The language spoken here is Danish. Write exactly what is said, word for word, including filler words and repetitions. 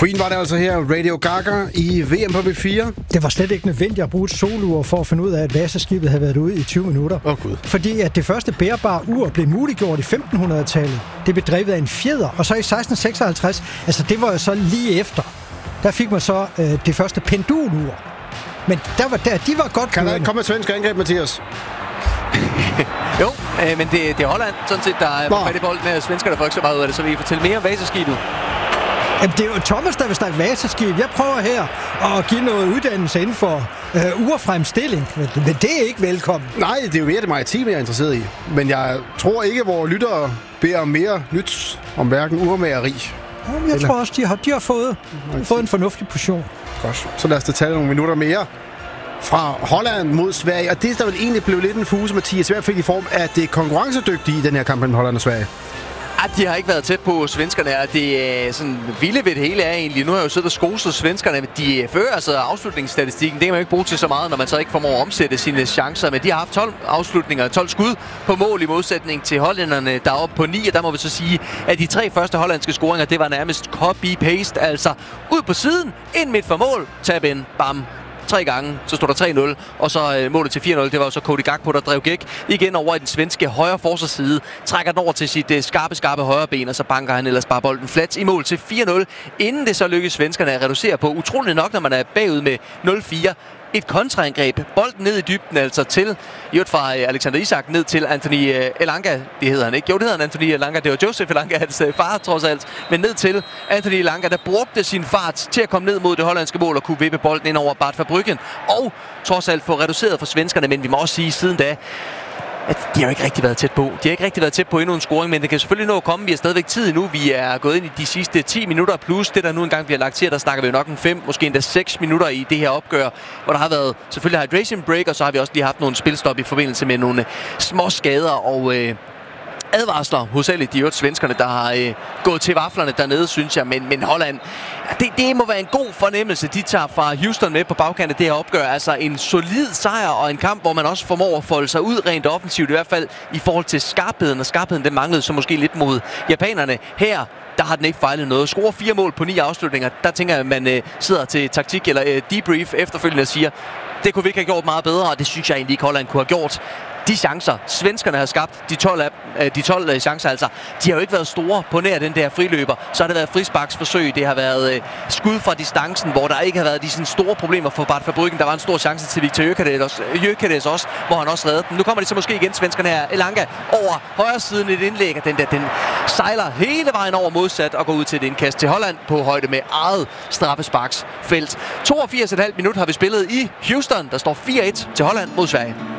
Queen var det altså her, Radio Gaga i V M på B fire. Det var slet ikke nødvendigt at bruge et solur for at finde ud af, at Vasa-skibet havde været ude i tyve minutter. Åh oh, gud. Fordi at det første bærbare ur blev muliggjort i femtenhundredetallet. Det blev drevet af en fjeder, og så i seksten seksoghalvtreds, altså det var jo så lige efter, der fik man så øh, det første pendulur. Men der var, der, de var godt Kan der ikke komme et svensk angreb, Mathias? Jo, øh, men det, det er Holland, sådan set, der er på fat i bolden. Svenskerne får ikke så meget ud af det, så vi fortælle mere om Vasa-skibet. Jamen, det er jo Thomas, der vil snakke Vasa-skib. Jeg prøver her at give noget uddannelse inden for øh, urfremstilling, men, men det er ikke velkommen. Nej, det er jo mere det maritime, jeg er interesseret i. Men jeg tror ikke, at vores lyttere beder om mere nyt om hverken urmageri. Jamen, jeg Eller... tror også, de har, de har fået, fået en fornuftig portion. Godt. Så lad os da tage nogle minutter mere fra Holland mod Sverige. Og det, der vel egentlig blev lidt en fuse, Mathias, i hvert fald i form af det konkurrencedygtige i den her kamp mellem Holland og Sverige. At de har ikke været tæt på svenskerne, og det er sådan vilde ved det hele er egentlig. Nu har jeg jo siddet og skoset svenskerne. De fører altså afslutningsstatistikken. Det kan man jo ikke bruge til så meget, når man så ikke formår at omsætte sine chancer. Men de har haft tolv afslutninger, tolv skud på mål i modsætning til hollænderne, der er oppe på ni. Og der må vi så sige, at de tre første hollandske scoringer, det var nærmest copy-paste. Altså ud på siden, ind midt for mål, tab ind, bam. Tre gange, så stod der tre nul, og så øh, målet til fire nul, det var jo så Cody Gakpo, der drev gæk igen over i den svenske højre forsvarsside, trækker den over til sit øh, skarpe, skarpe højre ben, og så banker han ellers bare bolden flat i mål til fire nul, inden det så lykkes svenskerne at reducere på, utroligt nok, når man er bagud med nul fire, et kontraangreb, bolden ned i dybden, altså til, i øvrigt fra Alexander Isak ned til Anthony Elanga, det hedder han ikke, jo det hedder han Anthony Elanga, det var Joseph Elanga, hans far trods alt, men ned til Anthony Elanga, der brugte sin fart til at komme ned mod det hollandske mål og kunne vippe bolden ind over Bart Verbruggen, og trods alt få reduceret for svenskerne, men vi må også sige siden da, at de har jo ikke rigtig været tæt på. De har ikke rigtig været tæt på endnu en scoring, men det kan selvfølgelig nå at komme. Vi har stadigvæk tid nu. Vi er gået ind i de sidste ti minutter plus det, der nu engang bliver lagt til. Der snakker vi jo nok en fem, måske endda seks minutter i det her opgør, hvor der har været selvfølgelig hydration break, og så har vi også lige haft nogle spilstop i forbindelse med nogle små skader og øh, advarsler hos alle de øvrigt svenskerne, der har øh, gået til vaflerne dernede, synes jeg. Men, men Holland, det, det må være en god fornemmelse, de tager fra Houston med på bagkanten af det her opgør. Altså en solid sejr og en kamp, hvor man også formår at folde sig ud rent offensivt, i hvert fald i forhold til skarpheden. Og skarpheden, det manglede så måske lidt mod japanerne. Her, der har den ikke fejlet noget. Scorer fire mål på ni afslutninger. Der tænker jeg, at man øh, sidder til taktik eller øh, debrief efterfølgende og siger, det kunne vi ikke have gjort meget bedre, og det synes jeg egentlig ikke, Holland kunne have gjort. De chancer, svenskerne har skabt, de tolv, af, de tolv chancer altså, de har jo ikke været store på nær den der friløber. Så har det været frisparksforsøg, det har været øh, skud fra distancen, hvor der ikke har været de sådan store problemer for Bart Verbruggen. Der var en stor chance til Victor Gyökeres også, hvor han også reddede den. Nu kommer de så måske igen, svenskerne her. Elanga over højre siden et indlæg, og den der, den sejler hele vejen over modsat og går ud til et indkast til Holland på højde med eget straffesparksfelt. toogfirs komma fem minut har vi spillet i Houston. Der står fire et til Holland mod Sverige.